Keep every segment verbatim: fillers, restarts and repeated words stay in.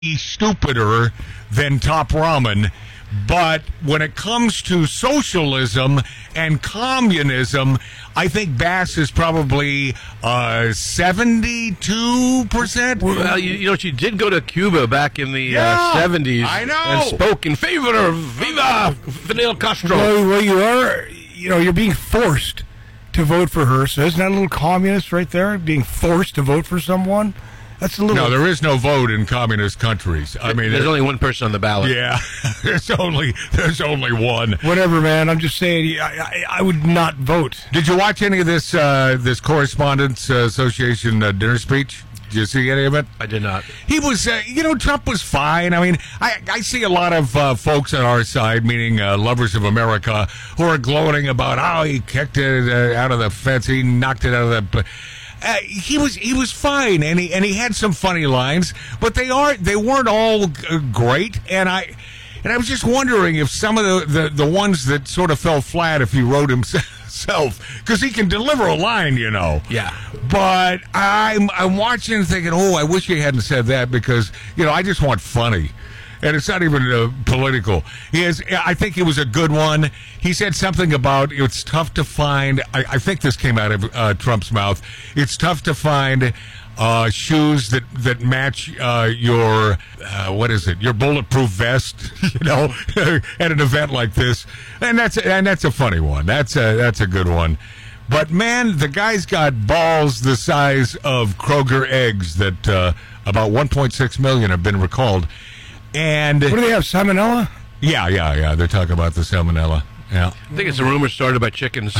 stupider than Top Ramen. But when it comes to socialism and communism, I think Bass is probably uh, seventy-two percent. Well, you, you know, she did go to Cuba back in the Yeah, uh, seventies. I know. And spoke in favor of Viva Fidel Castro. Well, well, you are, you know, you're being forced to vote for her. So isn't that a little communist right there? Being forced to vote for someone? That's a little. No, there is no vote in communist countries. I mean, there's there- only one person on the ballot. Yeah, there's only there's only one. Whatever, man. I'm just saying, I, I, I would not vote. Did you watch any of this uh, this Correspondents uh, Association uh, dinner speech? Did you see any of it? I did not. He was, uh, you know, Trump was fine. I mean, I, I see a lot of uh, folks on our side, meaning uh, lovers of America, who are gloating about how he kicked it uh, out of the fence, he knocked it out of the. Uh, he was he was fine, and he and he had some funny lines, but they are they weren't all uh, great. And I and I was just wondering if some of the, the, the ones that sort of fell flat, if he wrote himself, because he can deliver a line, you know. Yeah. But I'm I'm watching and thinking, oh, I wish he hadn't said that, because you know I just want funny. And it's not even uh, political. He has, I think it was a good one. He said something about it's tough to find. I, I think this came out of uh, Trump's mouth. It's tough to find uh, shoes that that match uh, your uh, what is it? Your bulletproof vest. You know, at an event like this. And that's and that's a funny one. That's a that's a good one. But man, the guy's got balls the size of Kroger eggs that uh, about one point six million have been recalled. And What do they have, salmonella? yeah, yeah, yeah. They're talking about the salmonella. Yeah, I think it's a rumor started by chickens.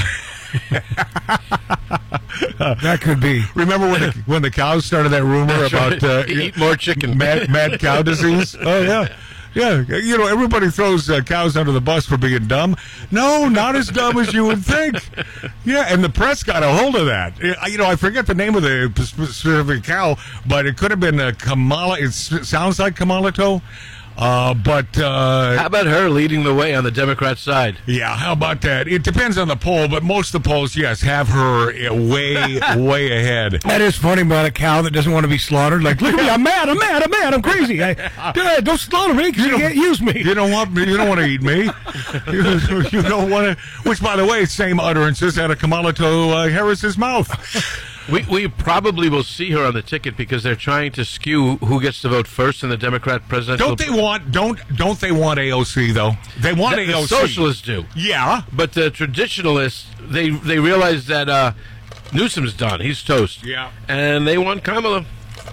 That could be. remember when the, when the cows started that rumor That's about right. uh, Eat more chicken. mad, mad cow disease? Oh yeah, yeah. You know, everybody throws uh, cows under the bus for being dumb. No, not as dumb as you would think. Yeah, and the press got a hold of that. Uh, You know, I forget the name of the specific cow, but it could have been a Kamala. It s- sounds like Kamalato. Uh, but uh, How about her leading the way on the Democrat side? yeah, how about that? It depends on the poll, but most of the polls, yes, have her uh, way, way ahead. That is funny about a cow that doesn't want to be slaughtered. Like, look at me, I'm mad, I'm mad, I'm mad, I'm crazy. I, Dad, don't slaughter me because you can't use me. You don't want me. You don't want to eat me. You, you don't want to. Which, by the way, same utterances out of Kamalato uh, Harris's mouth. We we probably will see her on the ticket because they're trying to skew who gets to vote first in the Democrat presidential. Don't they want? Don't don't they want A O C though? They want The, A the O C. socialists do, Yeah. but the traditionalists they they realize that uh, Newsom's done. He's toast. Yeah. And they want Kamala.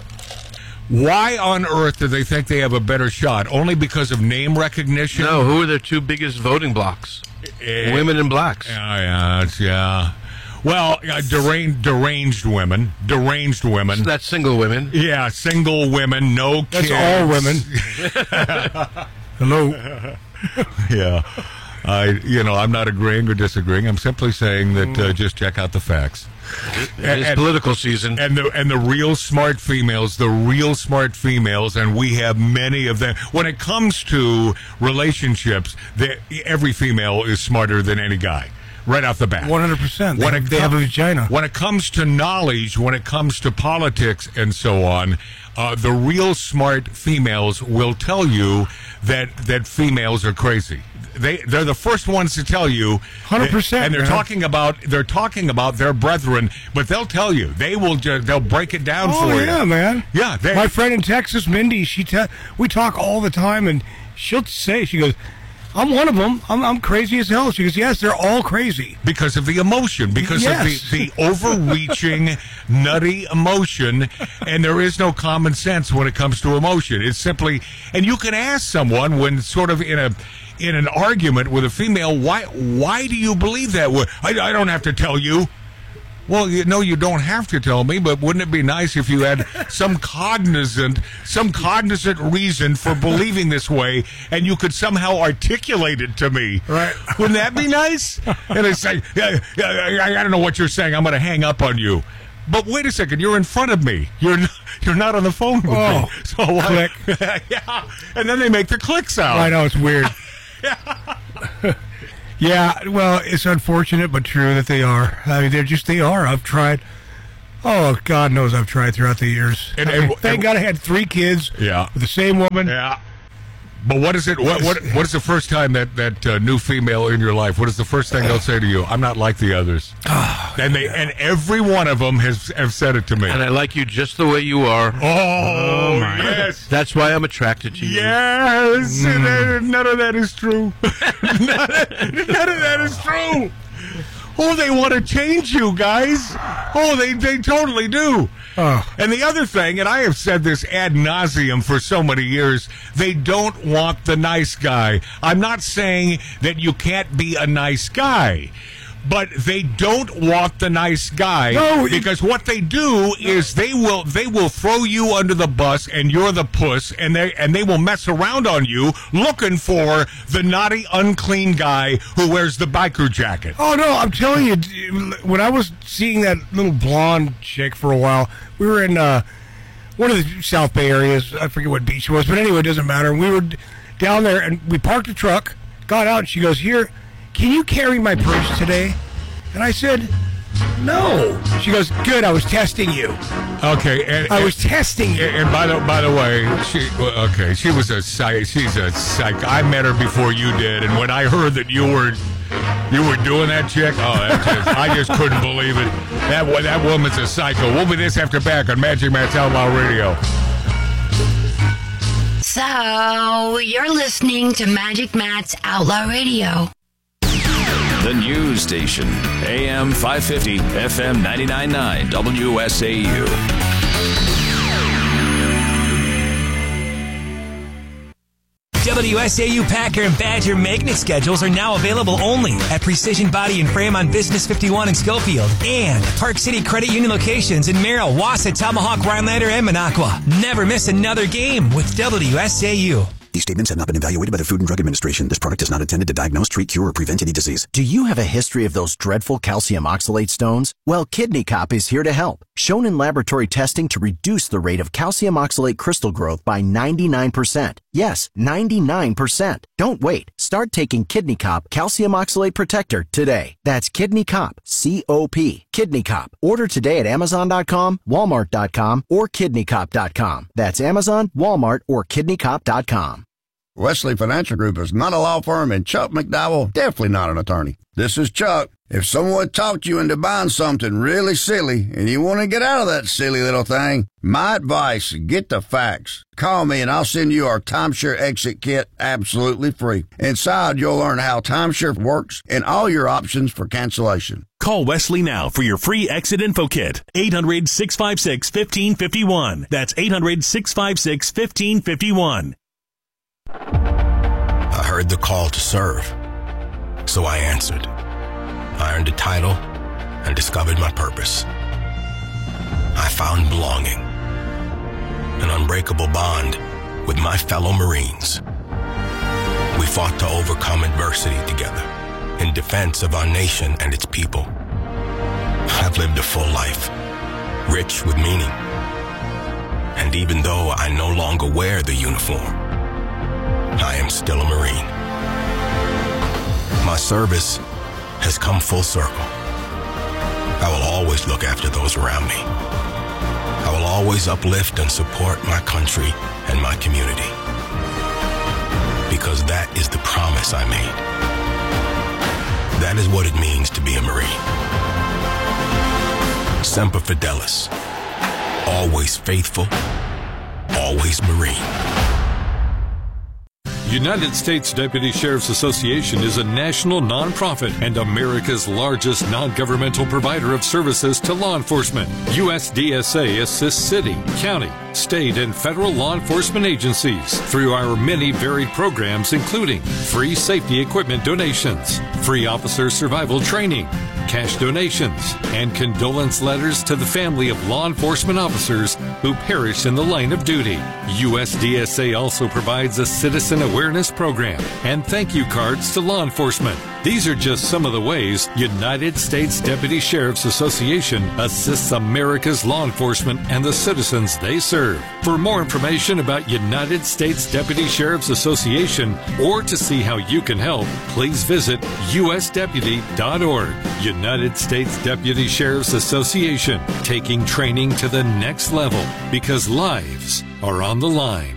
Why on earth do they think they have a better shot? Only because of name recognition? No, who are their two biggest voting blocks? Eh, Women and blacks. Yeah, yeah, it's- yeah. Well, uh, deranged, deranged women, deranged women. That's single women. Yeah, single women, no That's kids. all women. Hello. Yeah. I, you know, I'm not agreeing or disagreeing. I'm simply saying that uh, just check out the facts. It's and- political season. And the and the real smart females, the real smart females, and we have many of them. When it comes to relationships, the, every female is smarter than any guy, right off the bat. one hundred percent. When They, it they com- have a vagina. When it comes to knowledge, when it comes to politics and so on, uh, the real smart females will tell you that that females are crazy. They they're the first ones to tell you one hundred percent, and they're man. talking about they're talking about their brethren, but they'll tell you they will ju- they'll break it down Oh, for you. yeah, man. Yeah, they, My friend in Texas, Mindy, she te- we talk all the time, and she'll say, she goes, I'm one of them. I'm, I'm crazy as hell. She goes, yes, they're all crazy. because of the emotion, because Yes. of the, the overreaching, nutty emotion, and there is no common sense when it comes to emotion. It's simply, and you can ask someone when sort of in a in an argument with a female, why why do you believe that? Well, I, I don't have to tell you. Well, you know, you don't have to tell me, but wouldn't it be nice if you had some cognizant, some cognizant reason for believing this way, and you could somehow articulate it to me? Right. Wouldn't that be nice? And it's like, yeah, yeah, I, I don't know what you're saying. I'm going to hang up on you. But wait a second, you're in front of me. You're not, you're not on the phone with Oh, me. So I- yeah, and then they make the click sound. I know, it's weird. Yeah, well, it's unfortunate but true that they are. I mean, they're just, they are. I've tried Oh, God knows I've tried throughout the years. And, I mean, and, thank and, God I had three kids Yeah. with the same woman. Yeah. But what is it? What what what is the first time that that uh, new female in your life? What is the first thing they'll say to you? I'm not like the others. Oh, and they and every one of them has have said it to me. And I like you just the way you are. Oh, yes, That's why I'm attracted to you. yes. Mm. None of that is true. none, none of that is true. Oh, they want to change you, guys. Oh, they they totally do. Oh. And the other thing, and I have said this ad nauseum for so many years, they don't want the nice guy. I'm not saying that you can't be a nice guy, but they don't want the nice guy. No, because what they do is they will they will throw you under the bus, and you're the puss, and they and they will mess around on you looking for the naughty, unclean guy who wears the biker jacket. Oh, no, I'm telling you, when I was seeing that little blonde chick for a while, we were in uh, one of the South Bay areas. I forget what beach it was, but anyway, it doesn't matter. We were down there, and we parked the truck, got out, and she goes, here, can you carry my purse today? And I said, no. She goes, good, I was testing you. Okay, and, I and, was testing you. And by the by the way, she well, okay, she was a psych. She's a psych. I met her before you did, and when I heard that you were you were doing that chick, oh, that just, I just couldn't believe it. That that woman's a psycho. We'll be this after back on Magic Matt's Outlaw Radio. So you're listening to Magic Matt's Outlaw Radio. The news station, A M five fifty, F M ninety-nine point nine, W S A U. W S A U Packer and Badger magnet schedules are now available only at Precision Body and Frame on Business fifty-one in Schofield and Park City Credit Union locations in Merrill, Wausau, Tomahawk, Rhinelander, and Minocqua. Never miss another game with W S A U. These statements have not been evaluated by the Food and Drug Administration. This product is not intended to diagnose, treat, cure, or prevent any disease. Do you have a history of those dreadful calcium oxalate stones? Well, Kidney Cop is here to help. Shown in laboratory testing to reduce the rate of calcium oxalate crystal growth by ninety-nine percent. Yes, ninety-nine percent. Don't wait. Start taking Kidney Cop Calcium Oxalate Protector today. That's Kidney Cop, C O P. Kidney Cop. Order today at Amazon dot com, Walmart dot com, or Kidney Cop dot com. That's Amazon, Walmart, or Kidney Cop dot com. Wesley Financial Group is not a law firm, and Chuck McDowell definitely not an attorney. This is Chuck. If someone talked you into buying something really silly and you want to get out of that silly little thing, my advice, get the facts. Call me and I'll send you our timeshare exit kit absolutely free. Inside, you'll learn how timeshare works and all your options for cancellation. Call Wesley now for your free exit info kit. eight hundred, six five six, one five five one. That's eight hundred, six five six, one five five one. I heard the call to serve, so I answered. I earned a title and discovered my purpose. I found belonging, an unbreakable bond with my fellow Marines. We fought to overcome adversity together in defense of our nation and its people. I've lived a full life, rich with meaning. And even though I no longer wear the uniform, I am still a Marine. My service has come full circle. I will always look after those around me. I will always uplift and support my country and my community. Because that is the promise I made. That is what it means to be a Marine. Semper Fidelis. Always faithful. Always Marine. United States Deputy Sheriff's Association is a national nonprofit and America's largest non-governmental provider of services to law enforcement. U S D S A assists city, county, state, and federal law enforcement agencies through our many varied programs, including free safety equipment donations, free officer survival training, cash donations, and condolence letters to the family of law enforcement officers who perished in the line of duty. U S D S A also provides a citizen awareness program and thank you cards to law enforcement. These are just some of the ways United States Deputy Sheriff's Association assists America's law enforcement and the citizens they serve. serve. For more information about United States Deputy Sheriff's Association or to see how you can help, please visit U S deputy dot org. United States Deputy Sheriff's Association, taking training to the next level because lives are on the line.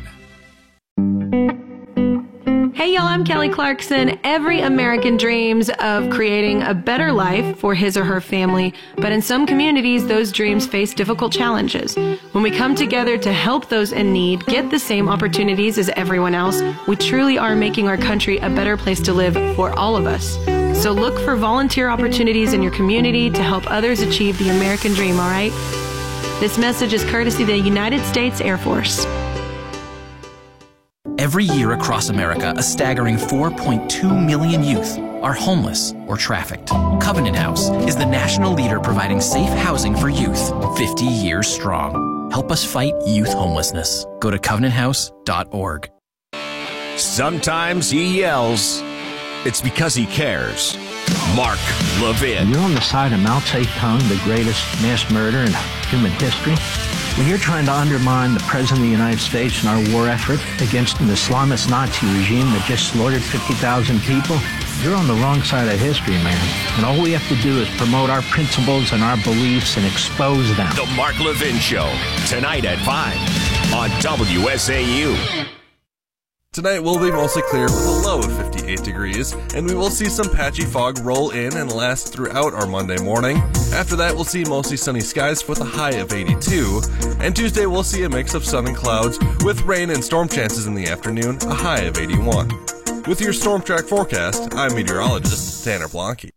Hey y'all, I'm Kelly Clarkson. Every American dreams of creating a better life for his or her family, but in some communities, those dreams face difficult challenges. When we come together to help those in need get the same opportunities as everyone else, we truly are making our country a better place to live for all of us. So look for volunteer opportunities in your community to help others achieve the American dream, all right? This message is courtesy of the United States Air Force. Every year across America, a staggering four point two million youth are homeless or trafficked. Covenant House is the national leader providing safe housing for youth, fifty years strong. Help us fight youth homelessness. Go to covenant house dot org. Sometimes he yells. It's because he cares. Mark Levin. You're on the side of Mao Zedong, the greatest mass murder in human history. When you're trying to undermine the President of the United States in our war effort against an Islamist Nazi regime that just slaughtered fifty thousand people, you're on the wrong side of history, man. And all we have to do is promote our principles and our beliefs and expose them. The Mark Levin Show, tonight at five on W S A U. Tonight will be mostly clear with a low of fifty-eight degrees, and we will see some patchy fog roll in and last throughout our Monday morning. After that, we'll see mostly sunny skies with a high of eighty-two, and Tuesday we'll see a mix of sun and clouds with rain and storm chances in the afternoon, a high of eighty-one. With your Storm Track forecast, I'm meteorologist Tanner Blanke.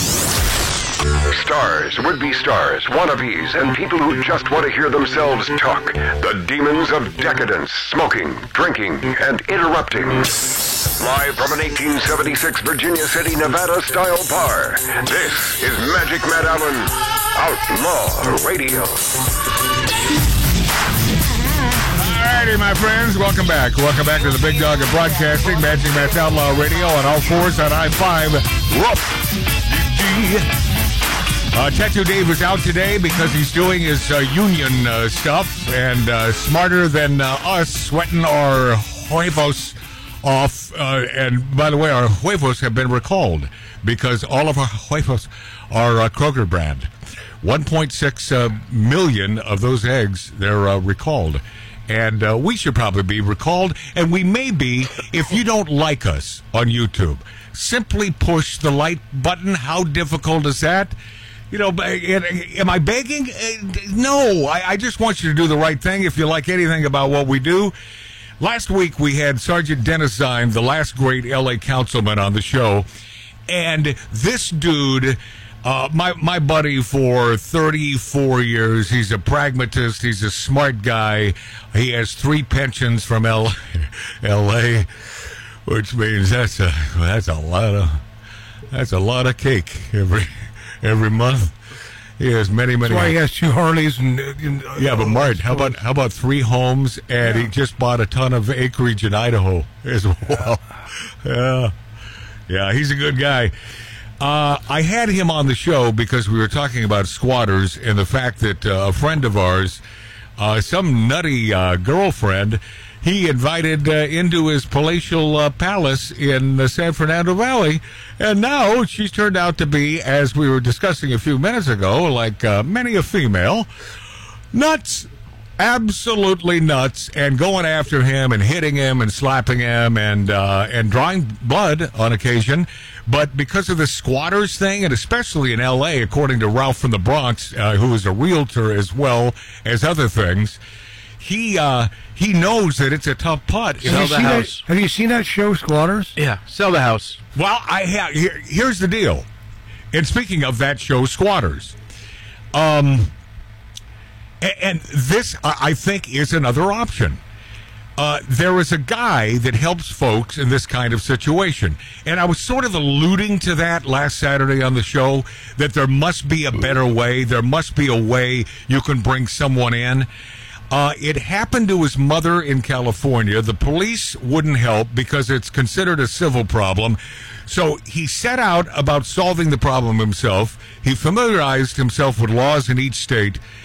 Stars, would-be stars, wannabes, and people who just want to hear themselves talk. The demons of decadence, smoking, drinking, and interrupting. Live from an eighteen seventy-six Virginia City, Nevada-style bar, this is Magic Matt Allen, Outlaw Radio. Alrighty, my friends, welcome back. Welcome back to the Big Dog of Broadcasting, Magic Matt's Outlaw Radio on all fours on I five. Whoop. Uh, Tattoo Dave is out today because he's doing his uh, union uh, stuff and uh, smarter than uh, us, sweating our huevos off. Uh, and by the way, our huevos have been recalled because all of our huevos are uh, Kroger brand. one point six uh, million of those eggs, they're uh, recalled. And uh, we should probably be recalled, and we may be if you don't like us on YouTube. Simply push the like button. How difficult is that? You know, am I begging? No, I, I just want you to do the right thing if you like anything about what we do. Last week we had Sergeant Dennis Zime, the last great L A councilman, on the show. And this dude, uh, my, my buddy for thirty-four years, he's a pragmatist, he's a smart guy. He has three pensions from L A, which means that's a, that's a lot of, that's a lot of cake every... Every month, he has many, many. That's why he has two Harleys and. and uh, yeah, but Mart, how about how about three homes? And yeah. He just bought a ton of acreage in Idaho as well. Yeah, yeah, he's a good guy. Uh, I had him on the show because we were talking about squatters and the fact that uh, a friend of ours, uh, some nutty uh, girlfriend, he invited uh, into his palatial uh, palace in the San Fernando Valley. And now she's turned out to be, as we were discussing a few minutes ago, like uh, many a female, nuts, absolutely nuts, and going after him and hitting him and slapping him and uh, and drawing blood on occasion. But because of the squatters thing, and especially in L A, according to Ralph from the Bronx, uh, who is a realtor as well as other things, He uh, he knows that it's a tough putt. Sell the house. That, have you seen that show, Squatters? Yeah, sell the house. Well, I have. Here, here's the deal. And speaking of that show, Squatters, um, and, and this I think is another option. Uh, there is a guy that helps folks in this kind of situation, and I was sort of alluding to that last Saturday on the show. That there must be a better way. There must be a way you can bring someone in. Uh, it happened to his mother in California. The police wouldn't help because it's considered a civil problem. So he set out about solving the problem himself. He familiarized himself with laws in each state.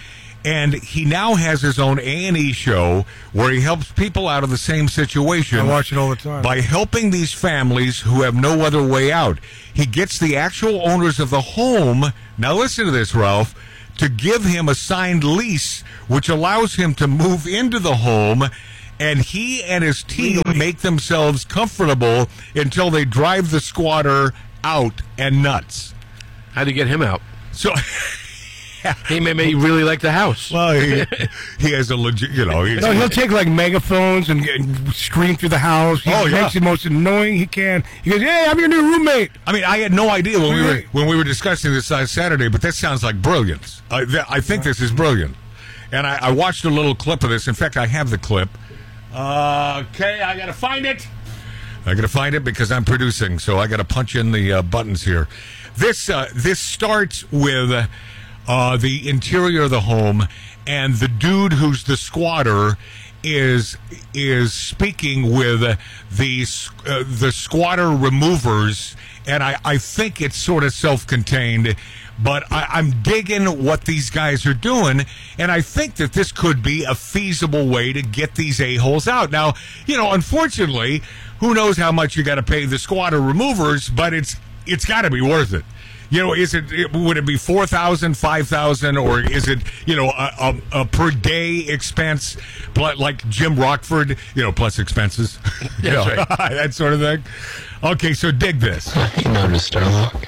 And he now has his own A and E show where he helps people out of the same situation. I watch it all the time. By helping these families who have no other way out. He gets the actual owners of the home, now listen to this, Ralph, to give him a signed lease, which allows him to move into the home, and he and his team make themselves comfortable until they drive the squatter out and nuts. How'd you get him out? So... He may, may really like the house. Well, he, he has a legit, you know. He's, No, he'll take like megaphones and, and scream through the house. He Oh, yeah. makes it the most annoying he can. He goes, "Hey, I'm your new roommate." I mean, I had no idea when we were when we were discussing this last Saturday, but that sounds like brilliance. I, th- I think this is brilliant, and I, I watched a little clip of this. In fact, I have the clip. Uh, okay, I gotta find it. I gotta find it because I'm producing, so I gotta punch in the uh, buttons here. This uh, this starts with. Uh, the interior of the home, and the dude who's the squatter is is speaking with the uh, the squatter removers, and I, I think it's sort of self-contained, but I, I'm digging what these guys are doing, and I think that this could be a feasible way to get these a-holes out. Now, you know, unfortunately, who knows how much you got to pay the squatter removers, but it's it's got to be worth it. You know, is it, it would it be four thousand, five thousand, or is it, you know, a, a, a per day expense, like Jim Rockford, you know, plus expenses, you That's know, right. that sort of thing. Okay, so dig this. You noticed our look.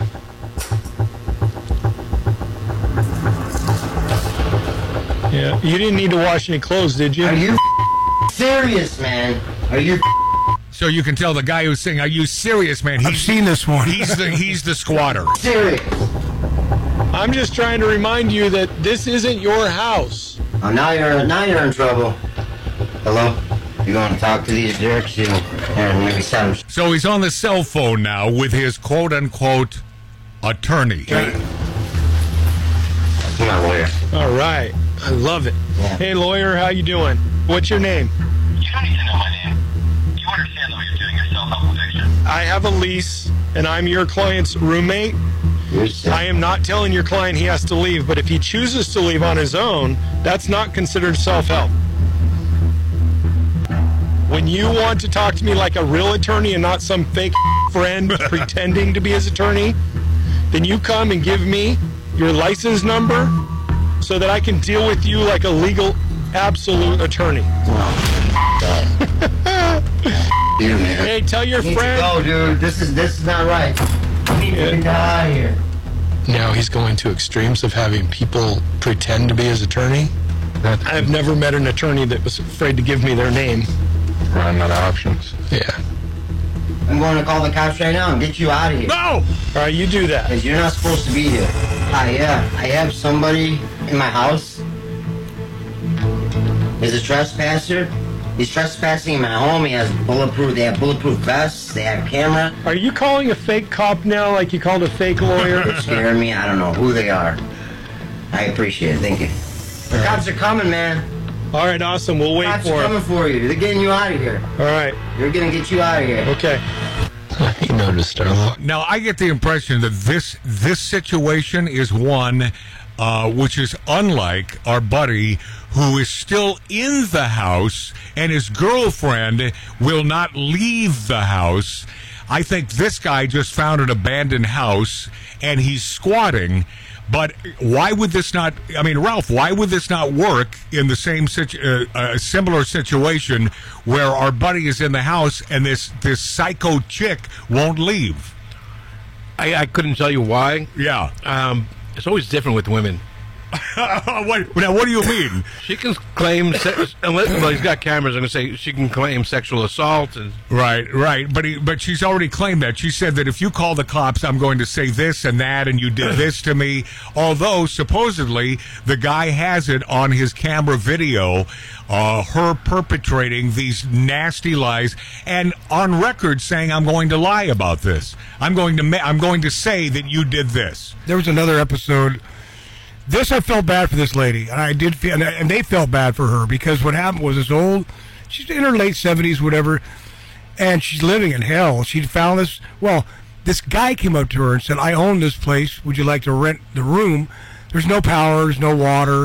Yeah, you didn't need to wash any clothes, did you? Are you serious, man? Are you? So you can tell the guy who's saying, "Are you serious, man?" He's, I've seen this one. He's the he's the squatter. Serious? I'm just trying to remind you that this isn't your house. Oh, now you're now you're in trouble. Hello? You going to talk to these jerks? You and maybe some. So he's on the cell phone now with his quote unquote attorney. He's my lawyer. All right, I love it. Yeah. Hey, lawyer, how you doing? What's your name? You don't need to know my name. You understand though you're doing yourself help eviction. I have a lease, and I'm your client's roommate. I am not telling your client he has to leave, but if he chooses to leave on his own, that's not considered self-help. When you want to talk to me like a real attorney and not some fake friend pretending to be his attorney, then you come and give me your license number so that I can deal with you like a legal, absolute attorney. Dude, man. Hey, tell your You need friend. to go, dude. This is this is not right. You need to get out of here. Now he's going to extremes of having people pretend to be his attorney. That I've never met an attorney that was afraid to give me their name. Run out of options. Yeah. I'm going to call the cops right now and get you out of here. No! All right, you do that. Because you're not supposed to be here. I, uh, I have somebody in my house. He's a trespasser. He's trespassing in my home. He has bulletproof. They have bulletproof vests. They have a camera. Are you calling a fake cop now like you called a fake lawyer? They're scaring me. I don't know who they are. I appreciate it. Thank you. The cops are coming, man. All right, awesome. We'll wait Cops for are it. coming for you. They're getting you out of here. All right. They're gonna get you out of here. Okay. You noticed our look. Now I get the impression that this this situation is one uh, which is unlike our buddy who is still in the house and his girlfriend will not leave the house. I think this guy just found an abandoned house and he's squatting. But why would this not? I mean, Ralph, why would this not work in the same situ, uh, uh, similar situation where our buddy is in the house and this this psycho chick won't leave? I, I couldn't tell you why. Yeah, um, it's always different with women. what, now, what do you mean? She can claim, se- unless well, he's got cameras. I'm going to say she can claim sexual assault and Right, right, but he, but she's already claimed that. She said that if you call the cops, I'm going to say this and that, and you did this to me. Although supposedly the guy has it on his camera video, uh, her perpetrating these nasty lies, and on record saying, "I'm going to lie about this. I'm going to ma- I'm going to say that you did this." There was another episode. This, I felt bad for this lady, and I did feel, and they felt bad for her because what happened was this old, she's in her late seventies, whatever, and she's living in hell. She found this. Well, this guy came up to her and said, "I own this place. Would you like to rent the room? There's no power, there's no water,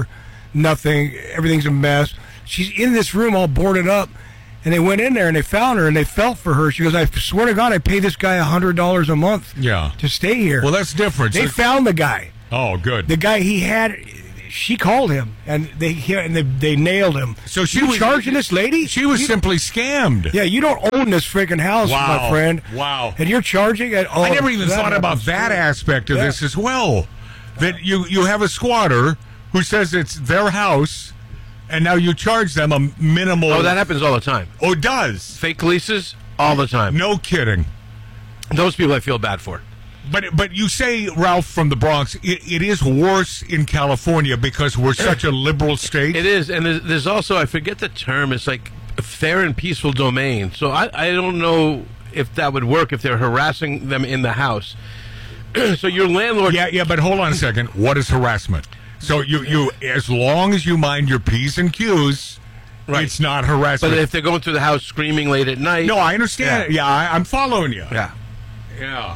nothing. Everything's a mess. She's in this room all boarded up. And they went in there and they found her and they felt for her. She goes, I swear to God, I pay this guy one hundred dollars a month yeah. to stay here. Well, that's different. They so, found the guy. Oh, good. The guy he had, she called him and they he, and they, they nailed him. So she you was charging this lady? She was you, simply scammed. Yeah, you don't own this freaking house, wow. my friend. Wow. And you're charging it. Oh, I never even thought about that aspect of yeah. this as well. That you, you have a squatter who says it's their house. And now you charge them a minimal... Oh, that happens all the time. Oh, it does? Fake leases, all the time. No kidding. Those people I feel bad for. But but you say, Ralph, from the Bronx, it, it is worse in California because we're such a liberal state? It is, and there's, there's also, I forget the term, it's like a fair and peaceful domain. So I, I don't know if that would work if they're harassing them in the house. So your landlord... Yeah, yeah, but hold on a second. What is harassment? So you, you, as long as you mind your P's and Q's, right. It's not harassment. But if they're going through the house screaming late at night... No, I understand. Yeah, it. yeah I, I'm following you. Yeah. Yeah.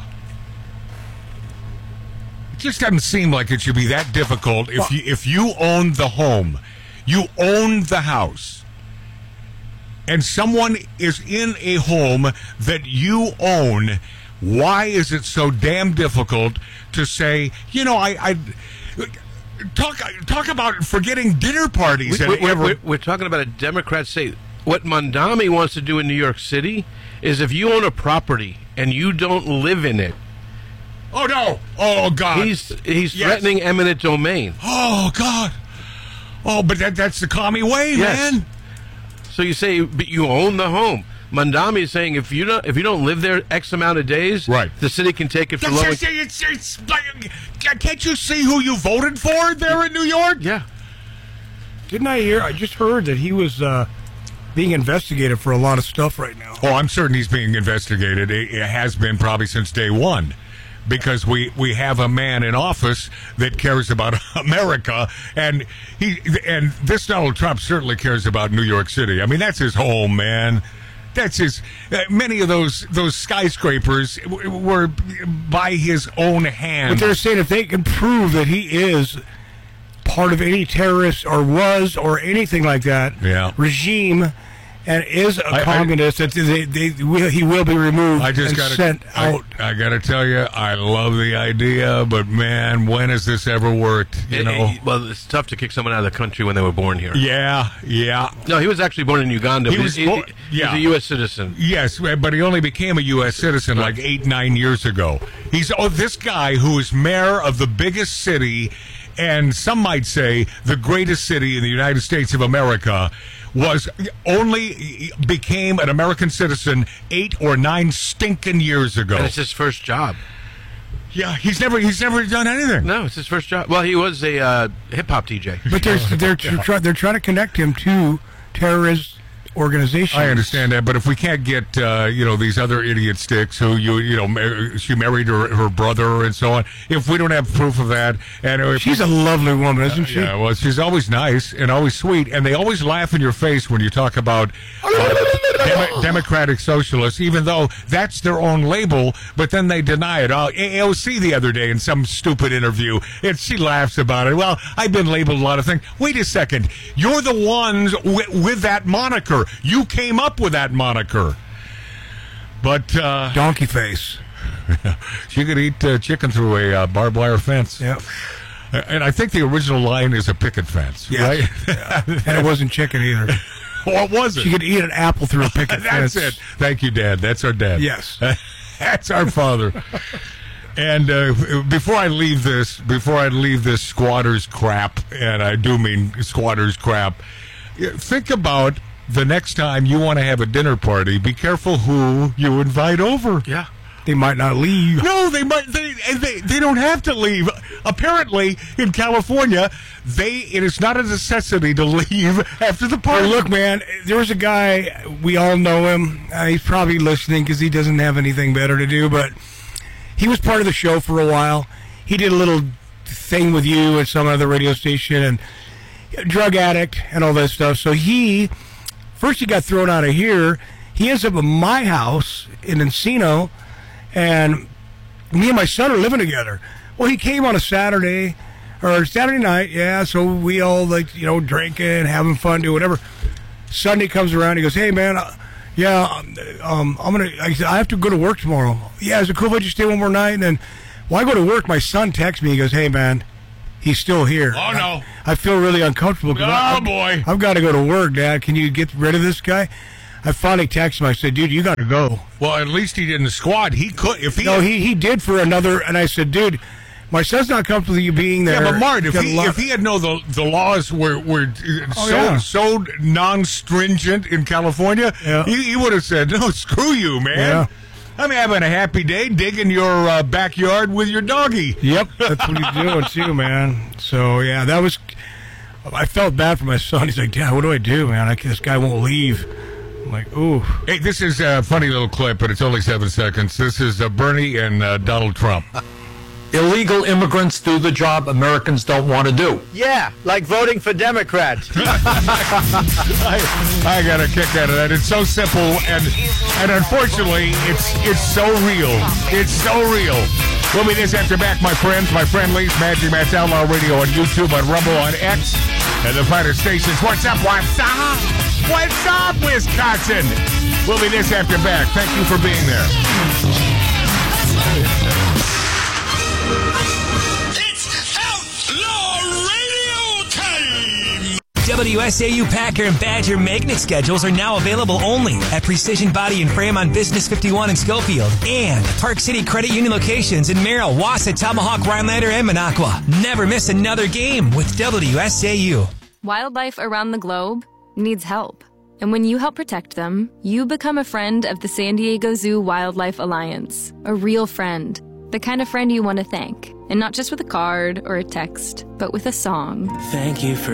It just doesn't seem like it should be that difficult. If you, if you own the home, you own the house, and someone is in a home that you own, why is it so damn difficult to say, you know, I... I Talk talk about forgetting dinner parties. We, and we're, we're, we're talking about a Democrat state. What Mondami wants to do in New York City is if you own a property and you don't live in it. Oh, no. Oh, God. He's he's yes. threatening eminent domain. Oh, God. Oh, but that that's the commie way, yes. man. So you say, but you own the home. Mondami is saying if you don't if you don't live there X amount of days, right. the city can take it for it's, lower. It's, it's, it's, can't you see who you voted for there in New York? Yeah. Didn't I hear? I just heard that he was uh, being investigated for a lot of stuff right now. Oh, I'm certain he's being investigated. It, it has been probably since day one. Because we, we have a man in office that cares about America, and he and this Donald Trump certainly cares about New York City. I mean, that's his home, man. That's his. Uh, many of those those skyscrapers w- were by his own hand. But they're saying if they can prove that he is part of any terrorist or was or anything like that yeah. regime and is a I, communist, I, that they, they will, he will be removed I just and gotta, sent I, out. I got to tell you, I love the idea, but man, when has this ever worked? You it, know, it, well, it's tough to kick someone out of the country when they were born here. Yeah, yeah. No, he was actually born in Uganda. He but was, he, bo- he, yeah. he's a U S citizen. Yes, but he only became a U S citizen like eight, nine years ago. He's oh, this guy who is mayor of the biggest city, and some might say the greatest city in the United States of America, was only became an American citizen eight or nine stinking years ago. And it's his first job. Yeah, he's never he's never done anything. No, it's his first job. Well, he was a uh, hip hop D J. But they're they're try, they're trying to connect him to terrorist organizations. I understand that, but if we can't get uh, you know these other idiot sticks who you you know mar- she married her, her brother and so on, if we don't have proof of that, and if she's we, a lovely woman, isn't uh, she? Yeah, well, she's always nice and always sweet, and they always laugh in your face when you talk about uh, Demo- democratic socialists, even though that's their own label, but then they deny it. Uh, A O C the other day in some stupid interview, and she laughs about it. Well, I've been labeled a lot of things. Wait a second, you're the ones w- with that moniker. You came up with that moniker. But uh, donkey face. She could eat uh, chicken through a uh, barbed wire fence. Yeah. And I think the original line is a picket fence, yes. right? Yeah. And it wasn't chicken either. What was it? She could eat an apple through a picket That's fence. it. Thank you, Dad. That's our dad. Yes. That's our father. And uh, before I leave this, before I leave this squatters crap, and I do mean squatters crap, think about the next time you want to have a dinner party. Be careful who you invite over. Yeah. They might not leave. No, they might. They, they they don't have to leave. Apparently, in California, they it is not a necessity to leave after the party. Hey, look, man, there was a guy, we all know him. Uh, he's probably listening because he doesn't have anything better to do, but he was part of the show for a while. He did a little thing with you at some other radio station, and drug addict and all that stuff. So he, first he got thrown out of here. He ends up at my house in Encino, and me and my son are living together. Well, he came on a Saturday or Saturday night, yeah. So we all like you know drinking, having fun, do whatever. Sunday comes around, he goes, "Hey man, uh, yeah, um, I'm gonna. I, I have to go to work tomorrow. Yeah, is it cool if I just stay one more night?" And then, well, I go to work. My son texts me. He goes, "Hey man, he's still here." Oh no, I, I feel really uncomfortable. Oh I, boy, I've got to go to work, Dad. Can you get rid of this guy? I finally texted him. I said, "Dude, you got to go." Well, at least he didn't squad. He could if he. No, he he did for another. And I said, "Dude, my son's not comfortable with you being there." Yeah, but Mart, if Got he a lot- if he had known the the laws were were Oh, so yeah. so non-stringent in California, Yeah. he, he would have said, "No, screw you, man. Yeah. I'm having a happy day digging your uh, backyard with your doggy." Yep, that's what he's doing too, man. So yeah, that was. I felt bad for my son. He's like, "Dad, what do I do, man? I, this guy won't leave." I'm like, "Ooh." Hey, this is a funny little clip, but it's only seven seconds. This is uh, Bernie and uh, Donald Trump. Illegal immigrants do the job Americans don't want to do. Yeah, like voting for Democrats. I, I got a kick out of that. It's so simple, and and unfortunately, it's it's so real. It's so real. We'll be this after back, my friends. My friend Lee's Magic Matt's Outlaw Radio on YouTube, on Rumble, on X, and the finer stations. What's up? What's up? What's up, Wisconsin? We'll be this after back. Thank you for being there. W S A U Packer and Badger magnet schedules are now available only at Precision Body and Frame on Business fifty-one in Schofield and Park City Credit Union locations in Merrill, Wausau, Tomahawk, Rhinelander, and Minocqua. Never miss another game with W S A U. Wildlife around the globe needs help. And when you help protect them, you become a friend of the San Diego Zoo Wildlife Alliance. A real friend. The kind of friend you want to thank. And not just with a card or a text, but with a song. Thank you for